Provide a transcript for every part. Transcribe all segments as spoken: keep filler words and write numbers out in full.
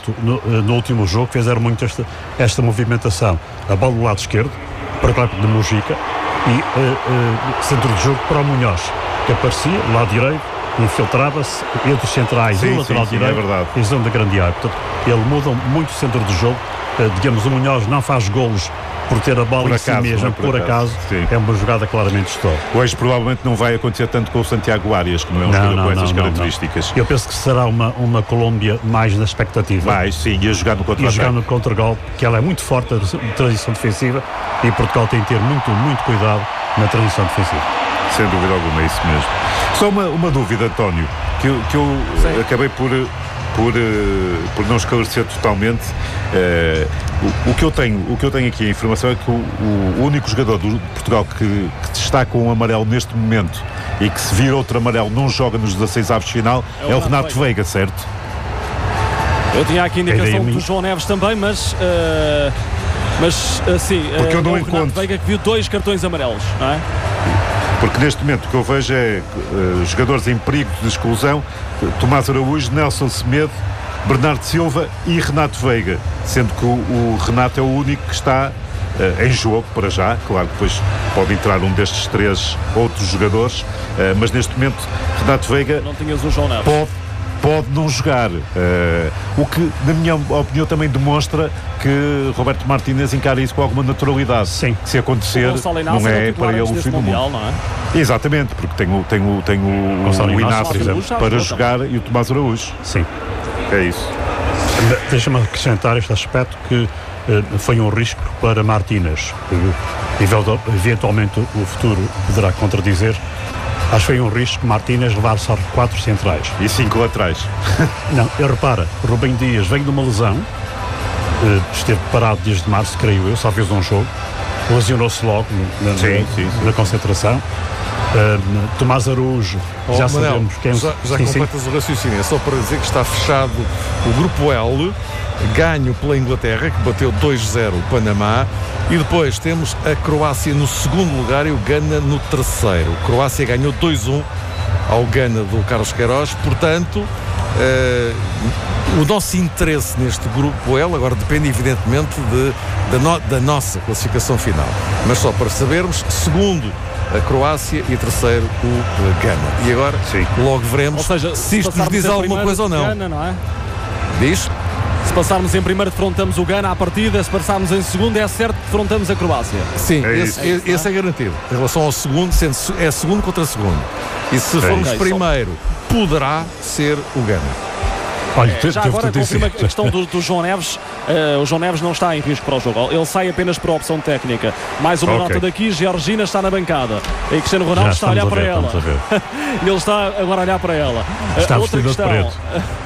visto no, no último jogo, fizeram muito esta, esta movimentação. A bola do lado esquerdo, para o campo de Mujica, e uh, uh, centro de jogo para o Munhoz, que aparecia, lado direito, infiltrava-se entre os centrais e o lateral sim, direito é e zona da grande área. Portanto, ele muda muito o centro de jogo. Uh, digamos, o Munhoz não faz golos por ter a bola por em acaso, si mesmo, é por, por acaso, acaso é uma jogada claramente histórica. Hoje provavelmente não vai acontecer tanto com o Santiago Arias, que não é um Não, jogador não, com essas não, características. não. Eu penso que será uma, uma Colômbia mais na expectativa. Vai, sim, ia jogar no E contra-ataque. jogar no contra-golpe, que ela é muito forte, a transição defensiva, e Portugal tem que ter muito, muito cuidado na transição defensiva. Sem dúvida alguma, é isso mesmo. Só uma, uma dúvida, António, que, eu- que eu Sim. acabei por, por, eh, por não esclarecer totalmente. Eh, o, o, que eu tenho, o que eu tenho aqui, a informação é que o, o único jogador do- de Portugal que, que está com um amarelo neste momento e que se vir outro amarelo não joga nos dezasseis avos de final é o, Renato Veiga, certo? Eu tinha aqui a ideia indicação minha. do João Neves também, mas... Uh, mas assim, Porque eu não é o Renato encontro. Veiga que viu dois cartões amarelos, não é? Porque neste momento o que eu vejo é eh, jogadores em perigo de exclusão: Tomás Araújo, Nelson Semedo, Bernardo Silva e Renato Veiga, sendo que o, o Renato é o único que está eh, em jogo para já. Claro que depois pode entrar um destes três outros jogadores, eh, mas neste momento Renato Veiga Não tinhas o João Neves. pode, pode não jogar, eh, o que na minha opinião também demonstra que Roberto Martínez encara isso com alguma naturalidade. Sim. Se acontecer, O Gonçalo não Inácio era é titular para ele antes o deste fim do mundo. Mundial, não é? Exatamente, porque tem o, tem o, tem o, Gonçalo o Inácio, Inácio por exemplo, já para jogou jogar e o Tomás Araújo. Sim. É isso. De- Deixa-me acrescentar este aspecto que eh, foi um risco para Martínez. Eh, eventual- eventualmente o futuro poderá contradizer. Acho que foi um risco Martínez levar só quatro centrais. E cinco laterais. Não, eu repara, Rubem Dias vem de uma lesão, eh, esteve parado desde março, creio eu, só fez um jogo, lesionou-se logo na, na- Sim, sim, sim. na concentração. Eh, Tomás Araújo, Oh, já Manel, sabemos que é um... já, já sim, sim. completas o raciocínio. É só para dizer que está fechado o grupo L, ganho pela Inglaterra, que bateu dois zero o Panamá, e depois temos a Croácia no segundo lugar e o Gana no terceiro. A Croácia ganhou dois um ao Gana do Carlos Queiroz, portanto, eh, o nosso interesse neste grupo L agora depende evidentemente de, da, no- da nossa classificação final. Mas só para sabermos, segundo a Croácia e terceiro o eh, Gana. E agora Sim. logo veremos Ou seja, se isto nos passarmos diz em alguma primeiro, coisa ou não. Gana, não é? Diz? Se passarmos em primeiro, defrontamos o Gana à partida. Se passarmos em segundo, é certo que defrontamos a Croácia. Sim, É esse, isso. é, esse é garantido. Em relação ao segundo, sendo se- é segundo contra segundo. E se formos Ok, primeiro, poderá ser o Gana. Olha, É, te- já devo agora te dizer- confirma a questão do, do João Neves. Eh, o João Neves não está em risco para o jogo. Ele sai apenas por opção técnica. Mais uma Ok. nota daqui. Georgina está na bancada. E Cristiano Ronaldo Já está a olhar estamos a para ver, ela. estamos a ver. Ele está agora a olhar para ela. Eh, Está outra vestido de questão.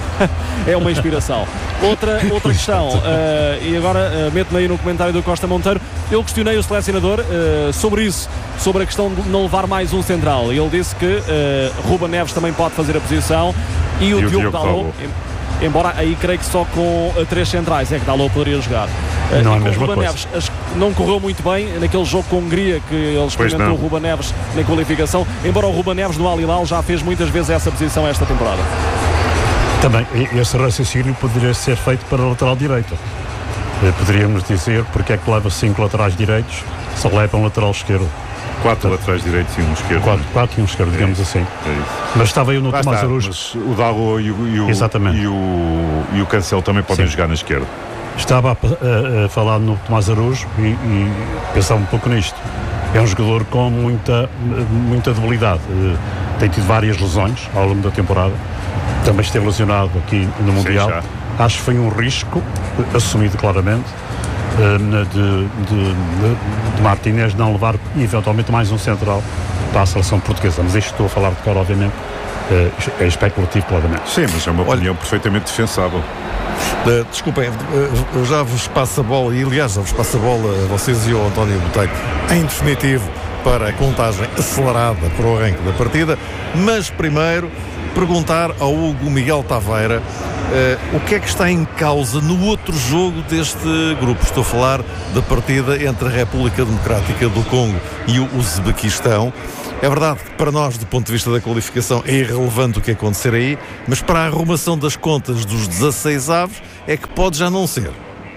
É uma inspiração. Outra, outra questão, eh, e agora uh, meto-me aí no comentário do Costa Monteiro. Eu questionei o selecionador eh, sobre isso, sobre a questão de não levar mais um central. E ele disse que uh, Ruben Neves também pode fazer a posição e o E o Diogo Diogo Dalot, Dalot. em- embora aí creio que só com uh, três centrais é que Dalot poderia jogar. Uh, Não é e a com mesma o Ruben coisa. Neves acho que não correu muito bem naquele jogo com a Hungria que ele experimentou não. o Ruben Neves na qualificação, embora o Ruben Neves no Al Hilal já fez muitas vezes essa posição esta temporada. Também, e- esse raciocínio poderia ser feito para a lateral direita. Eh, Poderíamos dizer porque é que leva cinco laterais direitos, só leva um lateral esquerdo. Quatro laterais direitos e um esquerdo. Quatro, quatro e um esquerdo, digamos assim. É isso. Mas estava eu no Lá Tomás está, Araújo. mas o Dalot e o, e o, Exatamente. e o, e o Cancelo também podem Sim. jogar na esquerda. Estava a, a- a falar no Tomás Araújo e, e pensar um pouco nisto. É um jogador com muita, muita debilidade. Eh, Tem tido várias lesões ao longo da temporada. Também esteve lesionado aqui no Mundial. já. Acho que foi um risco, eh, assumido claramente, eh, de, de, de, de Martínez não levar eventualmente mais um central para a seleção portuguesa. Mas isto estou a falar de cor, obviamente, eh, é especulativo, claramente. Sim, mas é uma opinião perfeitamente defensável. Uh, desculpem, uh, eu já vos passo a bola, e aliás já vos passo a bola a vocês e ao António Boteiro, em definitivo, para a contagem acelerada para o arranque da partida, mas primeiro perguntar ao Hugo Miguel Taveira uh, o que é que está em causa no outro jogo deste grupo. Estou a falar da partida entre a República Democrática do Congo e o Uzbequistão. É verdade que para nós, do ponto de vista da qualificação, é irrelevante o que acontecer aí, mas para a arrumação das contas dos dezasseis avos é que pode já não ser.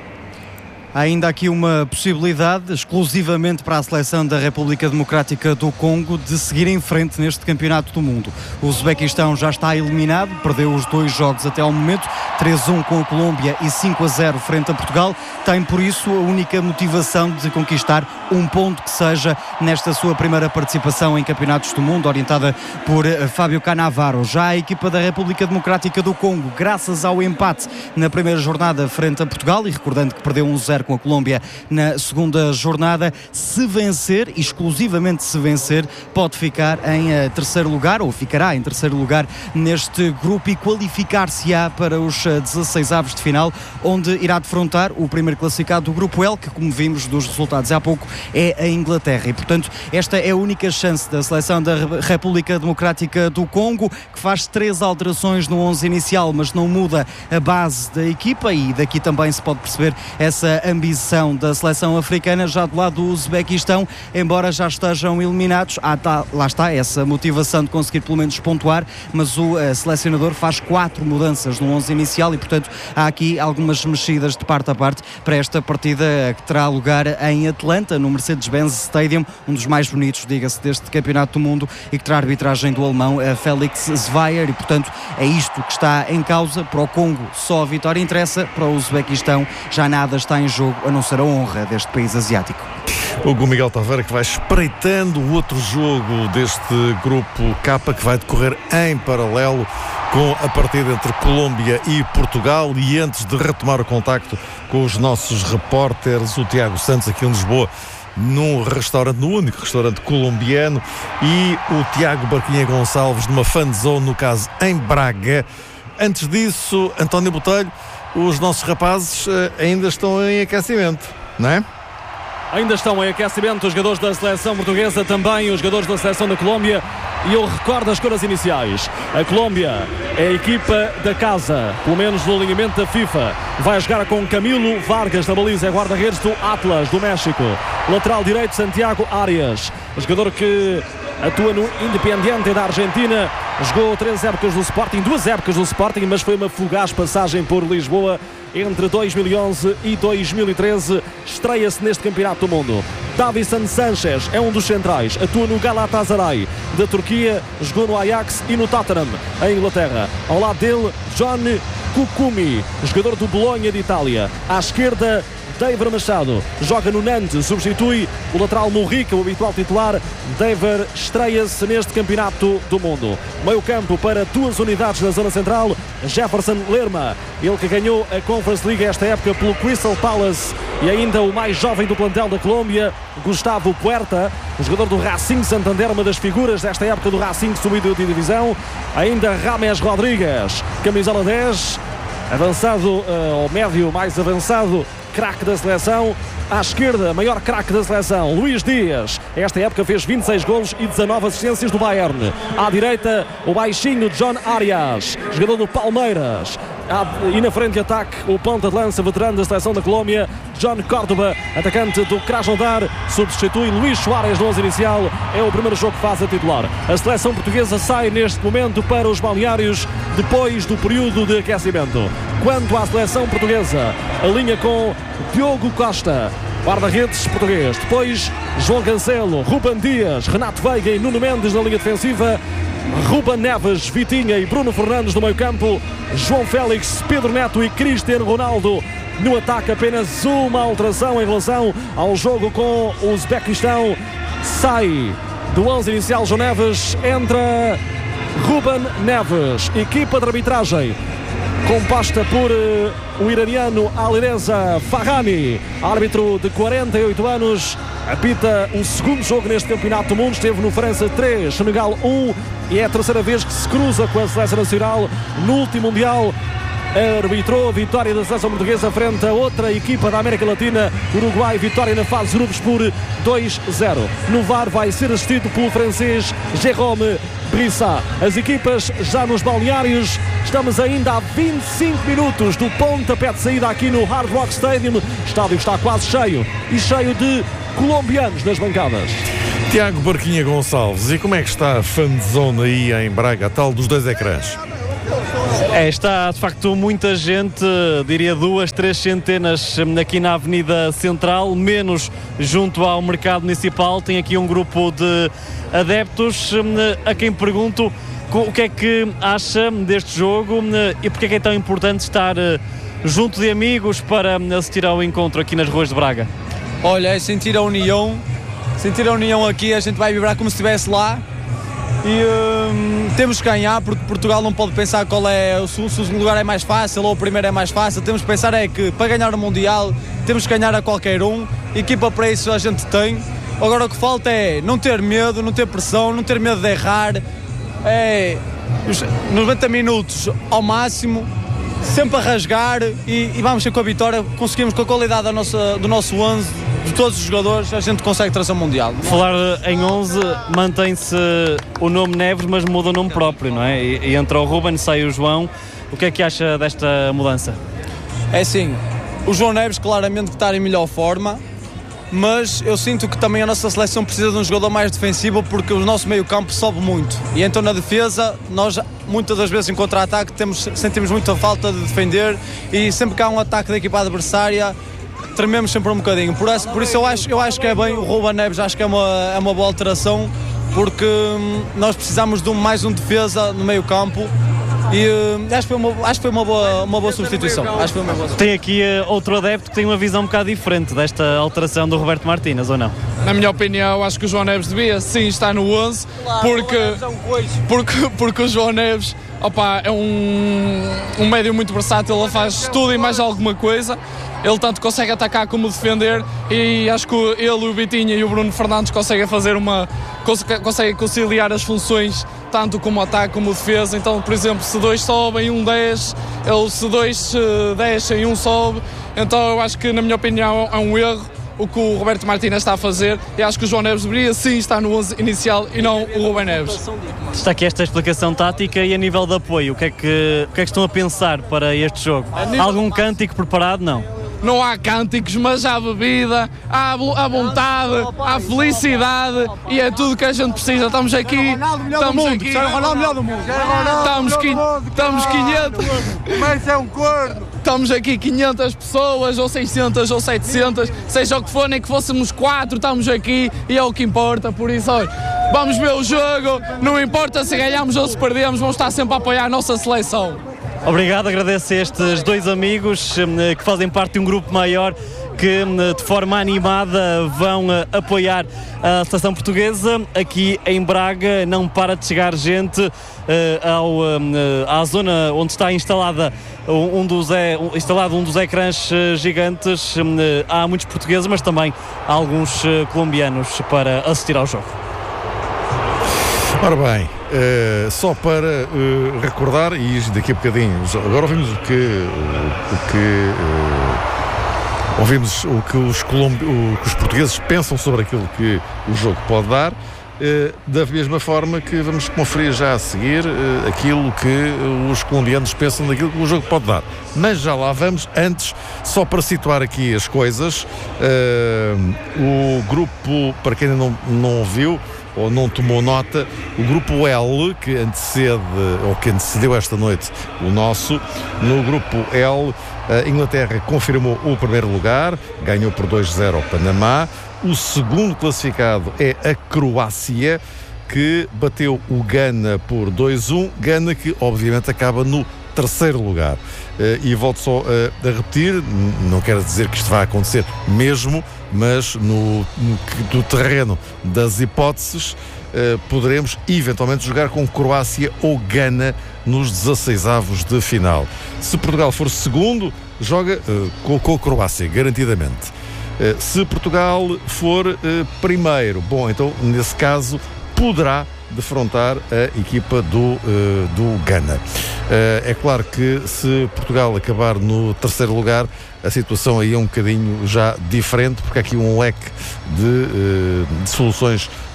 Há ainda aqui uma possibilidade, exclusivamente para a seleção da República Democrática do Congo, de seguir em frente neste campeonato do mundo. O Uzbequistão já está eliminado, perdeu os dois jogos até ao momento, três a um com a Colômbia e cinco a zero frente a Portugal. Tem, por isso, a única motivação de conquistar um ponto que seja nesta sua primeira participação em campeonatos do mundo, orientada por Fábio Cannavaro. Já a equipa da República Democrática do Congo, graças ao empate na primeira jornada frente a Portugal, e recordando que perdeu um zero com a Colômbia na segunda jornada, se vencer, exclusivamente se vencer, pode ficar em uh, terceiro lugar, ou ficará em terceiro lugar neste grupo e qualificar-se-á para os uh, dezasseis avos de final, onde irá defrontar o primeiro classificado do grupo L, que, como vimos dos resultados há pouco, é a Inglaterra. E, portanto, esta é a única chance da seleção da República Democrática do Congo, que faz três alterações no onze inicial, mas não muda a base da equipa, e daqui também se pode perceber essa ambição da seleção africana. Já do lado do Uzbequistão, embora já estejam eliminados, ah, tá, lá está essa motivação de conseguir pelo menos pontuar, mas o uh, selecionador faz quatro mudanças no onze inicial e, portanto, há aqui algumas mexidas de parte a parte para esta partida que terá lugar em Atlanta, no Mercedes-Benz Stadium, um dos mais bonitos, diga-se, deste campeonato do mundo, e que terá a arbitragem do alemão uh, Felix Zweier, e, portanto, é isto que está em causa. Para o Congo só a vitória interessa, para o Uzbequistão já nada está em jogo, a não ser a honra deste país asiático. Hugo Miguel Taveira, que vai espreitando o outro jogo deste grupo K, que vai decorrer em paralelo com a partida entre Colômbia e Portugal. E antes de retomar o contacto com os nossos repórteres, o Tiago Santos aqui em Lisboa, num restaurante, no único restaurante colombiano, e o Tiago Barquinha Gonçalves numa fan zone, no caso em Braga. Antes disso, António Botelho, os nossos rapazes uh, ainda estão em aquecimento, não é? Ainda estão em aquecimento os jogadores da seleção portuguesa, também os jogadores da seleção da Colômbia, e eu recordo as cores iniciais. A Colômbia é a equipa da casa, pelo menos no alinhamento da FIFA. Vai jogar com Camilo Vargas na baliza, é guarda-redes do Atlas, do México. Lateral direito, Santiago Arias, o jogador que atua no Independiente da Argentina, jogou três épocas do Sporting, duas épocas do Sporting, mas foi uma fugaz passagem por Lisboa entre dois mil e onze e dois mil e treze. Estreia-se neste campeonato do mundo. Davison Sanchez é um dos centrais, atua no Galatasaray da Turquia, jogou no Ajax e no Tottenham em Inglaterra. Ao lado dele, John Kukumi, jogador do Bolonha de Itália. À esquerda, David Machado joga no Nantes, substitui o lateral Murrica, o habitual titular. David estreia-se neste campeonato do mundo. Meio campo para duas unidades na zona central, Jefferson Lerma, ele que ganhou a Conference League esta época pelo Crystal Palace, e ainda o mais jovem do plantel da Colômbia, Gustavo Puerta, o jogador do Racing Santander, uma das figuras desta época do Racing, subido de divisão. Ainda James Rodrigues, camisola dez, avançado, uh, ou médio mais avançado, craque da seleção. À esquerda, maior craque da seleção, Luís Dias. Esta época fez vinte e seis golos e dezanove assistências do Bayern. À direita, o baixinho John Arias, jogador do Palmeiras. E na frente de ataque, o ponta de lança veterano da seleção da Colômbia, John Córdoba, atacante do Krasnodar, substitui Luís Soares no onze inicial. É o primeiro jogo que faz a titular. A seleção portuguesa sai neste momento para os balneários depois do período de aquecimento. Quanto à seleção portuguesa, a linha com Diogo Costa, guarda-redes português. Depois João Cancelo, Ruben Dias, Renato Veiga e Nuno Mendes na linha defensiva. Ruben Neves, Vitinha e Bruno Fernandes no meio campo. João Félix, Pedro Neto e Cristiano Ronaldo no ataque. Apenas uma alteração em relação ao jogo com o Uzbequistão. Sai do onze inicial João Neves, entra Ruben Neves. Equipa de arbitragem composta por uh, o iraniano Alireza Farhani, árbitro de quarenta e oito anos, apita o segundo jogo neste campeonato do mundo. Esteve no França três, Senegal um, e é a terceira vez que se cruza com a seleção nacional. No último Mundial arbitrou a vitória da seleção portuguesa frente a outra equipa da América Latina, Uruguai, vitória na fase de grupos por dois a zero. No V A R vai ser assistido pelo francês Jérôme Brissa. As equipas já nos balneários. Estamos ainda a vinte e cinco minutos do pontapé de saída aqui no Hard Rock Stadium. O estádio está quase cheio e cheio de colombianos nas bancadas. Tiago Barquinha Gonçalves, e como é que está a fanzone aí em Braga, a tal dos dois ecrãs? É, está de facto muita gente, diria duas, três centenas aqui na Avenida Central, menos junto ao Mercado Municipal. Tem aqui um grupo de adeptos a quem pergunto o que é que acha deste jogo e porque é que é tão importante estar junto de amigos para assistir ao encontro aqui nas ruas de Braga. Olha, é sentir a união, sentir a união aqui, a gente vai vibrar como se estivesse lá. E hum, temos que ganhar, porque Portugal não pode pensar qual é, se o segundo lugar é mais fácil ou o primeiro é mais fácil. Temos que pensar é que para ganhar o Mundial temos que ganhar a qualquer um. Equipa para isso a gente tem. Agora o que falta é não ter medo, não ter pressão, não ter medo de errar. É os noventa minutos ao máximo, sempre a rasgar e, e vamos ser com a vitória. Conseguimos com a qualidade da nossa, do nosso onze, de todos os jogadores, a gente consegue trazer o Mundial. Falar em onze, mantém-se o nome Neves, mas muda o nome próprio, não é? E, e entra o Ruben, sai o João. O que é que acha desta mudança? É assim, o João Neves claramente que está em melhor forma, mas eu sinto que também a nossa seleção precisa de um jogador mais defensivo, porque o nosso meio campo sobe muito. E então na defesa, nós muitas das vezes em contra-ataque temos, sentimos muita falta de defender, e sempre que há um ataque da equipa adversária trememos sempre um bocadinho. Por isso, por isso eu, acho, eu acho que é bem, o Ruben Neves acho que é uma, é uma boa alteração, porque hum, nós precisamos de um, mais um defesa no meio campo. E uh, acho que foi, uma, acho que foi uma, boa, uma boa substituição. Acho que foi uma boa substituição. Tem aqui uh, outro adepto que tem uma visão um bocado diferente desta alteração do Roberto Martínez, ou não? Na minha opinião, acho que o João Neves devia sim estar no onze, porque, porque, porque o João Neves opa, é um, um médio muito versátil, ele faz tudo e mais alguma coisa. Ele tanto consegue atacar como defender, e acho que ele, o Vitinha e o Bruno Fernandes conseguem fazer uma, conseguem conciliar as funções tanto como ataque como defesa. Então, por exemplo, se dois sobem, um desce, ou se dois uh, descem, um sobe. Então eu acho que, na minha opinião, é um erro o que o Roberto Martínez está a fazer, e acho que o João Neves deveria sim estar no onze inicial e não o Ruben Neves. Está aqui esta explicação tática, e a nível de apoio, o que é que, o que, é que estão a pensar para este jogo? Algum cântico preparado? Não. Não há cânticos, mas há bebida, há a vontade, há felicidade, e é tudo que a gente precisa. Estamos aqui, estamos aqui, estamos estamos quinhentos, mas é um corno. Estamos aqui quinhentas pessoas, ou seiscentas, ou setecentas, seja o que for, nem que fôssemos quatro, estamos aqui e é o que importa. Por isso, olha, vamos ver o jogo, não importa se ganhamos ou se perdemos, vamos estar sempre a apoiar a nossa seleção. Obrigado, agradeço a estes dois amigos que fazem parte de um grupo maior que de forma animada vão apoiar a seleção portuguesa. Aqui em Braga não para de chegar gente ao, à zona onde está instalada um dos, instalado um dos ecrãs gigantes. Há muitos portugueses, mas também há alguns colombianos para assistir ao jogo. Ora bem, uh, só para uh, recordar, e daqui a bocadinho, agora ouvimos o que, o, o que uh, ouvimos o que os, colombi- o que os portugueses pensam sobre aquilo que o jogo pode dar, uh, da mesma forma que vamos conferir já a seguir uh, aquilo que os colombianos pensam daquilo que o jogo pode dar. Mas já lá vamos. Antes, só para situar aqui as coisas, uh, o grupo, para quem ainda não, não ouviu ou não tomou nota, o grupo L, que antecede, ou que antecedeu esta noite o nosso, no grupo L, a Inglaterra confirmou o primeiro lugar, ganhou por dois a zero ao Panamá. O segundo classificado é a Croácia, que bateu o Gana por dois a um, Gana que obviamente acaba no terceiro lugar. Uh, e volto só uh, a repetir, não quero dizer que isto vai acontecer mesmo, mas no, no, no terreno das hipóteses, uh, poderemos eventualmente jogar com Croácia ou Gana nos dezasseisavos de final. Se Portugal for segundo, joga uh, com, com a Croácia, garantidamente. Uh, se Portugal for uh, primeiro, bom, então nesse caso poderá defrontar a equipa do, uh, do Gana. Uh, é claro que se Portugal acabar no terceiro lugar, a situação aí é um bocadinho já diferente, porque há aqui um leque de, uh, de soluções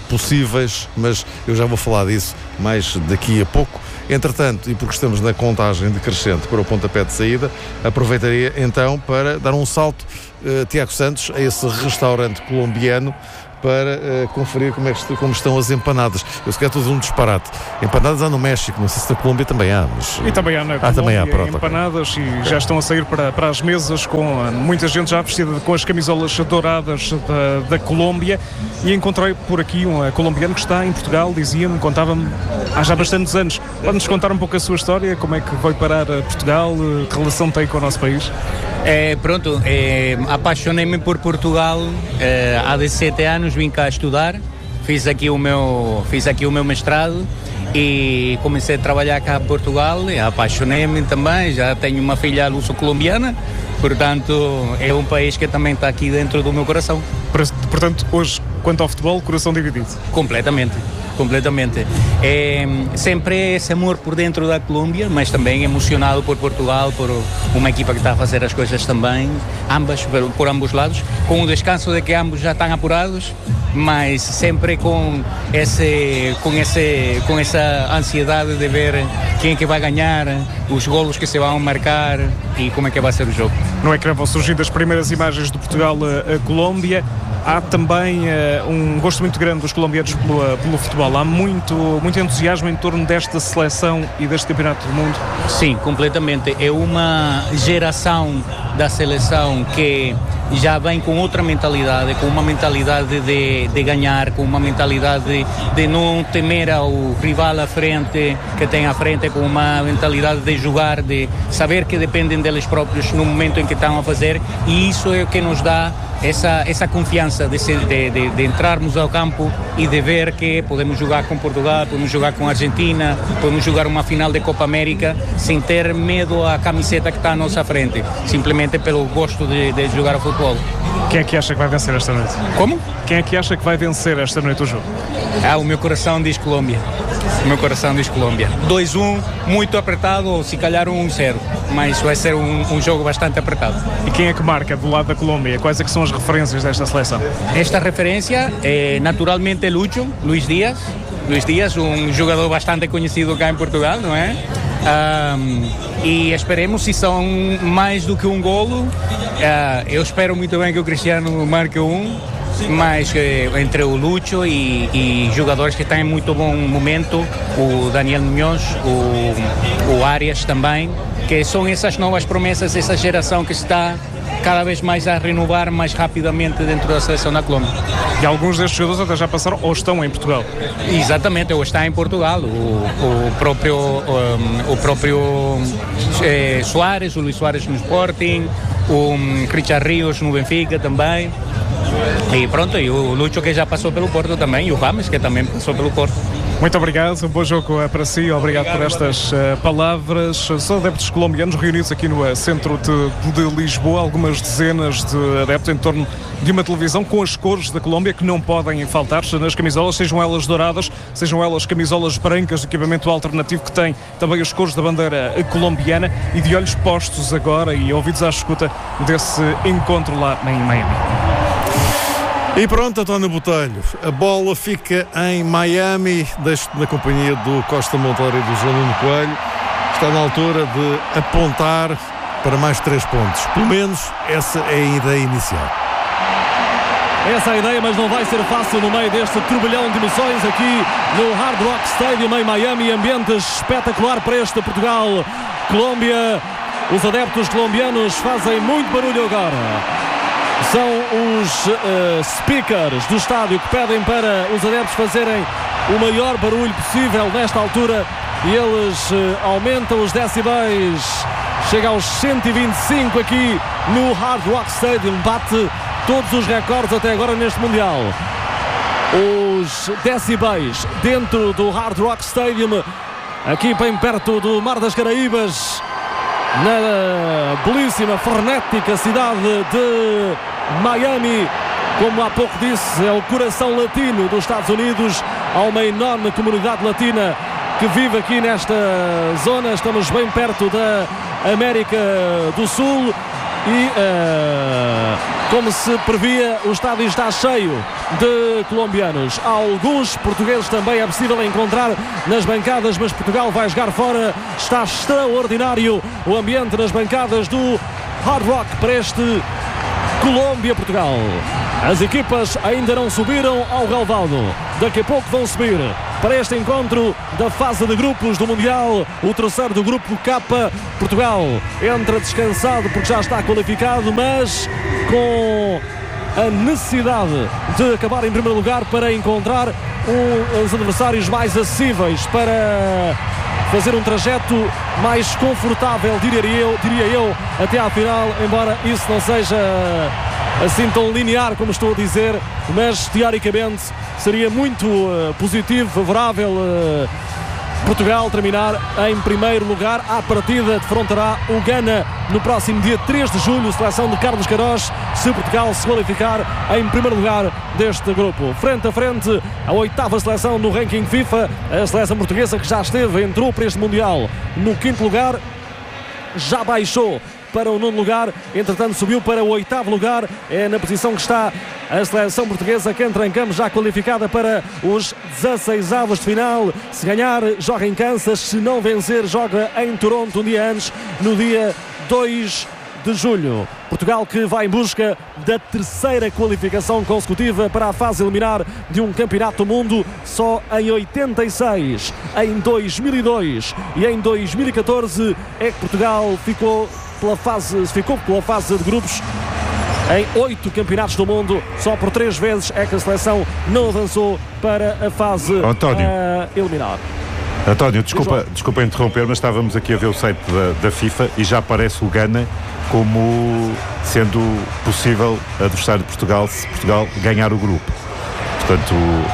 possíveis, mas eu já vou falar disso mais daqui a pouco. Entretanto, e porque estamos na contagem decrescente para o pontapé de saída, aproveitaria então para dar um salto, uh, Tiago Santos, a esse restaurante colombiano para uh, conferir como, é que, como estão as empanadas. Eu sei que é tudo um disparate. Empanadas há no México, não sei se na Colômbia também há. Mas... E também há na ah, Colômbia, também há, pronto, empanadas okay. e já estão a sair para, para as mesas com muita gente já vestida com as camisolas douradas da, da Colômbia, e encontrei por aqui um colombiano que está em Portugal, dizia-me, contava-me há já bastantes anos. Pode-nos contar um pouco a sua história, como é que veio parar a Portugal, que relação tem com o nosso país? É, pronto, é, apaixonei-me por Portugal é, há dezessete anos, vim cá estudar, fiz aqui o meu, fiz aqui o meu mestrado e comecei a trabalhar cá em Portugal, e apaixonei-me também, já tenho uma filha luso-colombiana, portanto é um país que também está aqui dentro do meu coração. Portanto, hoje, quanto ao futebol, coração dividido? Completamente. Completamente. É, sempre esse amor por dentro da Colômbia, mas também emocionado por Portugal, por uma equipa que está a fazer as coisas também, ambas, por, por ambos lados, com o descanso de que ambos já estão apurados, mas sempre com, esse, com, esse, com essa ansiedade de ver quem é que vai ganhar, os golos que se vão marcar e como é que vai ser o jogo. No ecrã vão surgindo as primeiras imagens de Portugal-Colômbia. Há também uh, um gosto muito grande dos colombianos pelo, pelo futebol. Há muito, muito entusiasmo em torno desta seleção e deste campeonato do mundo? Sim, completamente. É uma geração da seleção que já vem com outra mentalidade, com uma mentalidade de, de ganhar, com uma mentalidade de, de não temer ao rival à frente, que tem à frente, com uma mentalidade de jogar, de saber que dependem deles próprios no momento em que estão a fazer, e isso é o que nos dá essa, essa confiança de, ser, de, de, de entrarmos ao campo e de ver que podemos jogar com Portugal, podemos jogar com a Argentina, podemos jogar uma final de Copa América sem ter medo à camiseta que está à nossa frente, simplesmente pelo gosto de, de jogar ao futebol. Quem é que acha que vai vencer esta noite? Como? Quem é que acha que vai vencer esta noite o jogo? Ah, o meu coração diz Colômbia. O meu coração diz Colômbia. dois a um, muito apertado, ou se calhar um a zero, mas vai ser um, um jogo bastante apertado. E quem é que marca do lado da Colômbia? Quais é que são as referências desta seleção? Esta referência é naturalmente Lucho, Luís Dias. Luís Dias, um jogador bastante conhecido cá em Portugal, não é? Um, e esperemos se são mais do que um golo. Uh, eu espero muito bem que o Cristiano marque um, mas eh, entre o Lucho e, e jogadores que estão em muito bom momento, o Daniel Muñoz, o, o Arias também, que são essas novas promessas, essa geração que está cada vez mais a renovar mais rapidamente dentro da seleção da Colômbia. E alguns destes jogadores até já passaram ou estão em Portugal? Exatamente, ou está em Portugal. O, o próprio, um, o próprio eh, Soares, o Luís Soares no Sporting, o um, Richard Rios no Benfica também. E pronto, e o Lucho que já passou pelo Porto também, e o Rames que também passou pelo Porto. Muito obrigado, um bom jogo para si, obrigado, obrigado por estas uh, palavras. São adeptos colombianos reunidos aqui no uh, centro de, de Lisboa, algumas dezenas de adeptos em torno de uma televisão com as cores da Colômbia que não podem faltar nas camisolas, sejam elas douradas, sejam elas camisolas brancas de equipamento alternativo que tem também as cores da bandeira colombiana, e de olhos postos agora e ouvidos à escuta desse encontro lá em Miami. E pronto, António Botelho, a bola fica em Miami, deixo-te na companhia do Costa Monteiro e do João Nuno Coelho. Está na altura de apontar para mais três pontos. Pelo menos essa é a ideia inicial. Essa é a ideia, mas não vai ser fácil no meio deste turbilhão de emoções aqui no Hard Rock Stadium em Miami. Ambiente espetacular para este Portugal. Colômbia, os adeptos colombianos fazem muito barulho agora. São os uh, speakers do estádio que pedem para os adeptos fazerem o maior barulho possível nesta altura, e eles uh, aumentam os decibéis, chega aos cento e vinte e cinco aqui no Hard Rock Stadium, bate todos os recordes até agora neste Mundial. Os decibéis dentro do Hard Rock Stadium, aqui bem perto do Mar das Caraíbas, na belíssima, frenética cidade de Miami. Como há pouco disse, é o coração latino dos Estados Unidos. Há uma enorme comunidade latina que vive aqui nesta zona. Estamos bem perto da América do Sul e uh, como se previa, o estádio está cheio de colombianos. Há alguns portugueses também é possível encontrar nas bancadas, mas Portugal vai jogar fora. Está extraordinário o ambiente nas bancadas do Hard Rock para este Colômbia-Portugal. As equipas ainda não subiram ao relvado, daqui a pouco vão subir para este encontro da fase de grupos do Mundial, o terceiro do grupo K. Portugal entra descansado porque já está qualificado, mas com a necessidade de acabar em primeiro lugar para encontrar um, os adversários mais acessíveis, para fazer um trajeto mais confortável, diria eu, diria eu, até à final, embora isso não seja assim tão linear como estou a dizer, mas teoricamente seria muito uh, positivo, favorável uh, Portugal terminar em primeiro lugar. À partida defrontará o Ghana no próximo dia três de julho, seleção de Carlos Queiroz, se Portugal se qualificar em primeiro lugar deste grupo. Frente a frente, a oitava seleção no ranking FIFA, a seleção portuguesa que já esteve, entrou para este Mundial no quinto lugar, já baixou para o nono lugar, entretanto subiu para o oitavo lugar. É na posição que está a seleção portuguesa, que entra em campo já qualificada para os dezesseisavos de final. Se ganhar, joga em Kansas, se não vencer, joga em Toronto um dia antes, no dia dois de julho. Portugal que vai em busca da terceira qualificação consecutiva para a fase eliminar de um campeonato do mundo. Só em oitenta e seis, em dois mil e dois e em dois mil e catorze é que Portugal ficou pela fase, ficou pela fase de grupos em oito campeonatos do mundo. Só por três vezes é que a seleção não avançou para a fase uh, eliminar. António, desculpa, desculpa interromper, mas estávamos aqui a ver o site da, da FIFA e já aparece o Ghana como sendo possível adversário de Portugal se Portugal ganhar o grupo. Portanto,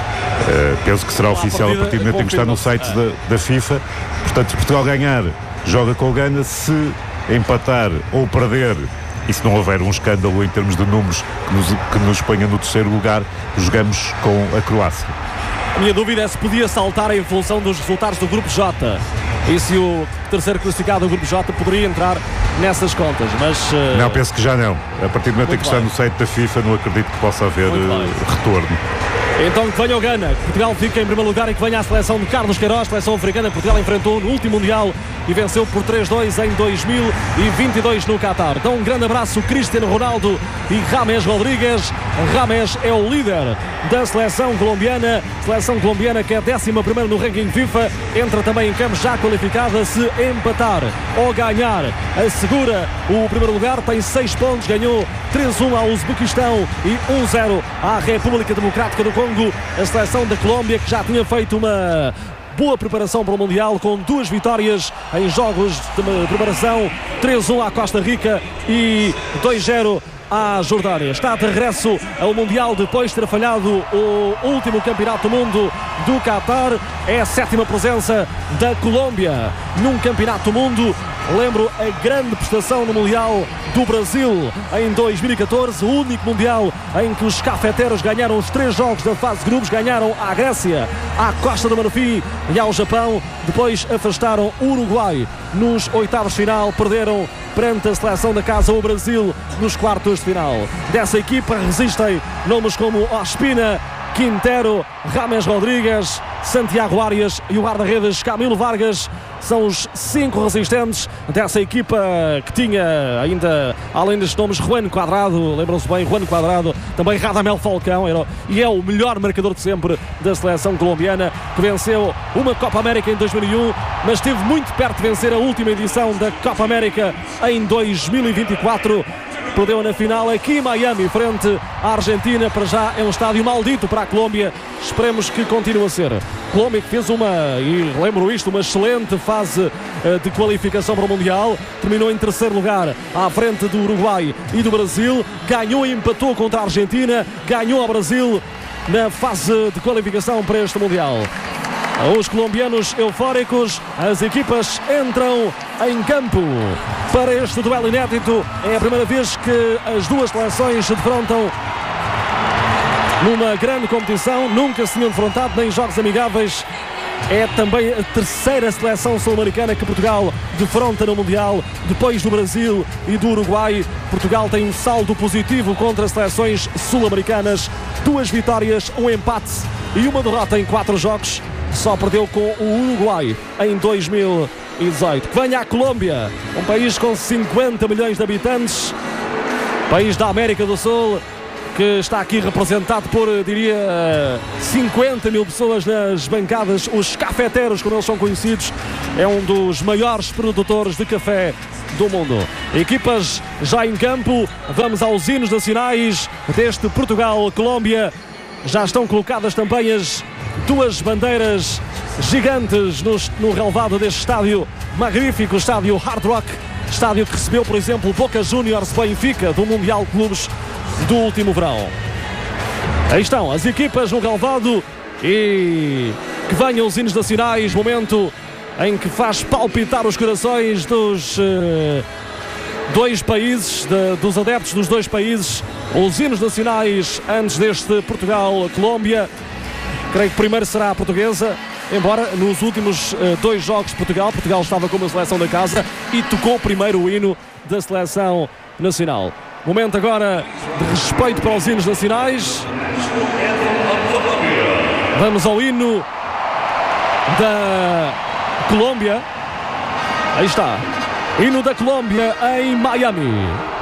uh, penso que será oficial a partir do momento em que está no site da, da FIFA. Portanto, se Portugal ganhar, joga com o Ghana. Se empatar ou perder, e se não houver um escândalo em termos de números que nos, que nos ponha no terceiro lugar, jogamos com a Croácia. A minha dúvida é se podia saltar em função dos resultados do Grupo J, e se o terceiro classificado do Grupo J poderia entrar nessas contas, mas... Uh... Não, penso que já não. A partir do momento Muito em que bem. está no site da FIFA, não acredito que possa haver uh, retorno. Então que venha o Ghana, que Portugal fica em primeiro lugar e que venha a seleção de Carlos Queiroz, seleção africana que Portugal enfrentou no último Mundial e venceu por três a dois em dois mil e vinte e dois no Qatar. Então um grande abraço, Cristiano Ronaldo e James Rodrigues. James é o líder da seleção colombiana, seleção colombiana que é décima primeira no ranking FIFA, entra também em campo já qualificada. Se empatar ou ganhar, assegura o primeiro lugar, tem seis pontos, ganhou três a um ao Uzbequistão e um a zero à República Democrática do Congo. A seleção da Colômbia, que já tinha feito uma boa preparação para o Mundial, com duas vitórias em jogos de preparação, três a um à Costa Rica e dois a zero à Jordânia. Está de regresso ao Mundial depois de ter falhado o último campeonato do mundo do Qatar. É a sétima presença da Colômbia num campeonato do mundo. Lembro a grande prestação no Mundial do Brasil em dois mil e catorze, o único Mundial em que os cafeteros ganharam os três jogos da fase de grupos, ganharam à Grécia, à Costa do Marfim e ao Japão. Depois afastaram o Uruguai nos oitavos de final, perderam perante a seleção da casa o Brasil nos quartos de final. Dessa equipa resistem nomes como Ospina, Quintero, James Rodrigues, Santiago Arias e o guarda-redes Camilo Vargas. São os cinco resistentes dessa equipa que tinha ainda, além destes nomes, Juan Cuadrado, lembram-se bem, Juan Cuadrado, também Radamel Falcão, era, e é o melhor marcador de sempre da seleção colombiana, que venceu uma Copa América em dois mil e um, mas esteve muito perto de vencer a última edição da Copa América em dois mil e vinte e quatro. Perdeu na final aqui em Miami, frente à Argentina. Para já é um estádio maldito para a Colômbia. Esperemos que continue a ser. Colômbia que fez uma, e lembro isto, uma excelente fase uh, de qualificação para o Mundial. Terminou em terceiro lugar, à frente do Uruguai e do Brasil. Ganhou e empatou contra a Argentina. Ganhou ao Brasil na fase de qualificação para este Mundial. Os colombianos eufóricos, as equipas entram em campo para este duelo inédito. É a primeira vez que as duas seleções se defrontam numa grande competição. Nunca se tinham defrontado nem jogos amigáveis É também a terceira seleção sul-americana que Portugal defronta no Mundial, depois do Brasil e do Uruguai. Portugal tem um saldo positivo contra seleções sul-americanas, duas vitórias, um empate e uma derrota em quatro jogos. Só perdeu com o Uruguai em dois mil e dezoito. Que venha a Colômbia, um país com cinquenta milhões de habitantes, país da América do Sul, que está aqui representado por, diria, cinquenta mil pessoas nas bancadas, os cafeteros, como eles são conhecidos. É um dos maiores produtores de café do mundo. Equipas já em campo, vamos aos hinos nacionais deste Portugal-Colômbia. Já estão colocadas também as duas bandeiras gigantes no, no relvado deste estádio magnífico, o estádio Hard Rock, estádio que recebeu, por exemplo, Boca Juniors Benfica do Mundial de Clubes do último verão. Aí estão as equipas no relvado e que venham os hinos nacionais, momento em que faz palpitar os corações dos uh, dois países, de, dos adeptos dos dois países, os hinos nacionais antes deste Portugal-Colômbia. Creio que primeiro será a portuguesa, embora nos últimos uh, dois jogos de Portugal, Portugal estava como a seleção da casa e tocou primeiro o hino da seleção nacional. Momento agora de respeito para os hinos nacionais. Vamos ao hino da Colômbia. Aí está. Hino da Colômbia em Miami.